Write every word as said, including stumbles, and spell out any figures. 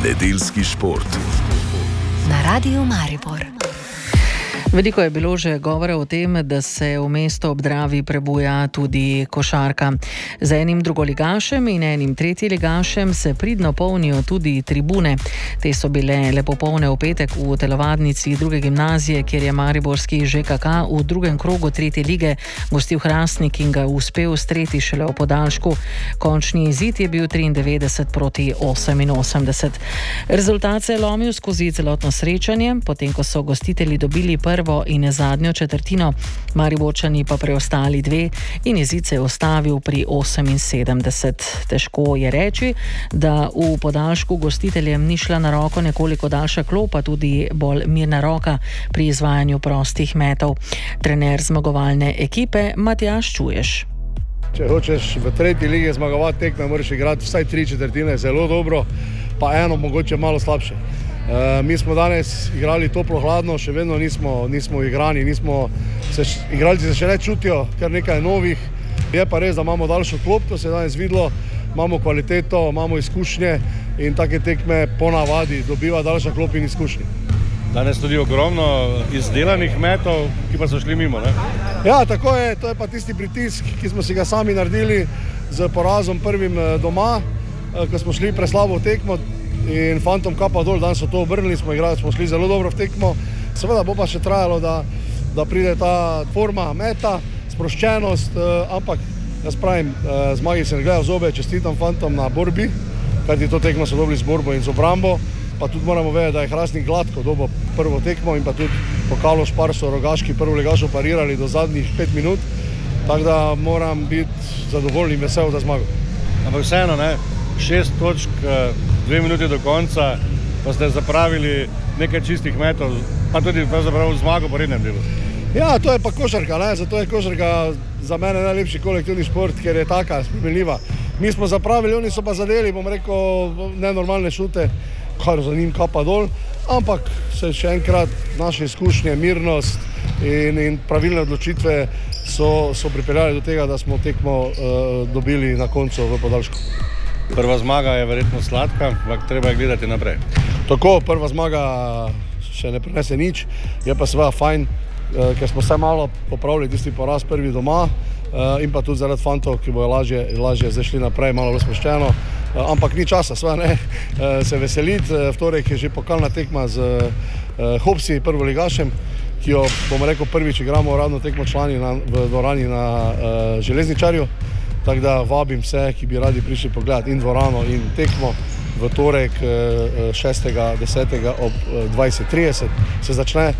Nedeljski šport na Radiu Maribor. Veliko je bilo že govora o tem, da se v mesto ob Dravi prebuja tudi košarka. Z enim drugoligašem in enim tretjeligašem se pridno polnijo tudi tribune. Te so bile lepo polne v petek v telovadnici druge gimnazije, kjer je mariborski Ž K K v drugem krogu tretje lige gostil Hrastnik in ga uspel streti šele v podaljšku. Končni izid je bil triindevetdeset proti oseminosemdeset. Rezultat se je lomil skozi celotno srečanje, potem ko so gostitelji dobili prvo in zadnjo četrtino, Mariborčani pa preostali dve in izid se je ustavil pri oseminsedemdeset. Težko je reči, da v podaljšku gostiteljem ni šla na roko nekoliko daljša klopa, tudi bolj mirna roka pri izvajanju prostih metov. Trener zmagovalne ekipe Matjaž Čuješ. Če hočeš v tretji ligi zmagovati tekme, moraš igrati vsaj tri četrtine zelo dobro, pa eno mogoče malo slabše. Uh, mi smo danes igrali toplo-hladno, še vedno nismo, nismo igrani, nismo se, igralci se še ne čutijo, kar nekaj novih. Je pa res, da imamo daljšo klop, to se je danes videlo, imamo kvaliteto, imamo izkušnje in take tekme ponavadi dobiva daljša klop in izkušnje. Danes tudi ogromno izdelanih metov, ki pa so šli mimo, ne? Ja, tako je, to je pa tisti pritisk, ki smo si ga sami naredili z porazom prvim doma, ko smo šli preslabo tekmo. In fantom kapa dol, danes so to obrnili, smo igrali, smo šli zelo dobro v tekmo. Seveda bo pa še trajalo, da, da pride ta forma, meta, sproščenost, eh, ampak jaz pravim, eh, zmagi sem gledal zobe, čestitam fantom na borbi, kajti to tekmo so dobili z borbo in z obrambo, pa tudi moramo vedeti, da je Hrastnik gladko dobo prvo tekmo in pa tudi pokalo Špar so Rogaški prvo ligašo parirali do zadnjih pet minut, tako da moram biti zadovoljen in vesel za zmago. Ampak vseeno, ne, šest točk, dve minuti do konca, pa ste zapravili nekaj čistih metov, pa tudi pravzaprav zmago po rednem delu. Ja, to je pa košarka, ne? Zato je košarka za mene najlepši kolektivni šport, ker je taka, spremljiva. Mi smo zapravili, oni so pa zadeli, bom rekel, nenormalne šute, kar za njim kapa dol, ampak se še enkrat naše izkušnje, mirnost in, in pravilne odločitve so, so pripeljali do tega, da smo tekmo uh, dobili na koncu v podaljšku. Prva zmaga je verjetno sladka, ampak treba je gledati naprej. Tako, prva zmaga še ne prinese nič, je pa seveda fajn, ker smo se malo popravili tisti poraz prvi doma in pa tudi zaradi fantov, ki bojo lažje, lažje zašli naprej, malo bolj sproščeno, ampak ni časa, seveda ne, se veseliti. V torek je že pokalna tekma z Hopsi, prvoligašem, ki jo, bomo rekel, prvič igramo uradno tekmo člani na, v dvorani na uh, Železničarju. Tako da vabim vse, ki bi radi prišli pogledati in dvorano in tekmo v torek šestega desetega ob dvajset trideset se začne.